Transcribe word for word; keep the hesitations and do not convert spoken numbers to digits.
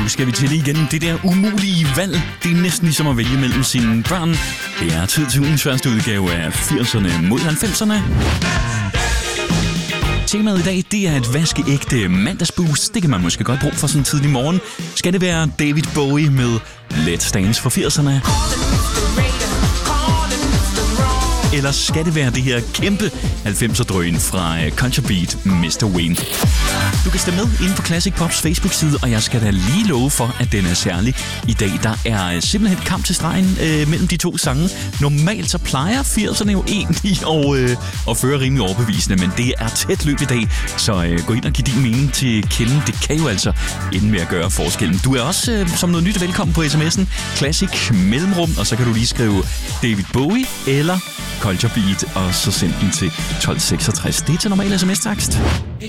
skal vi til igen. Det der umulige valg, det er næsten ligesom at vælge mellem sine børn. Det er tid til ugens første udgave af firserne mod halvfemserne. Temaet i dag, det er et vaskeægte mandagsboost. Det kan man måske godt bruge for sådan en tidlig morgen. Skal det være David Bowie med Let's Dance for firserne? Eller skal det være det her kæmpe halvfemser-drøn fra Culture Beat, mister Wayne? Du kan stemme med inde på Classic Pops Facebook-side, og jeg skal da lige love for, at den er særlig. I dag der er simpelthen kamp til stregen øh, mellem de to sange. Normalt så plejer firserne jo egentlig at, øh, at føre rimelig overbevisende, men det er tæt løb i dag, så øh, gå ind og giv din mening til kende. Det kan jo altså ende med at gøre forskellen. Du er også øh, som noget nyt velkommen på sms'en. Classic mellemrum, og så kan du lige skrive David Bowie eller Culture Beat, og så send den til tolv seksogtres. Det er til normal sms-takst.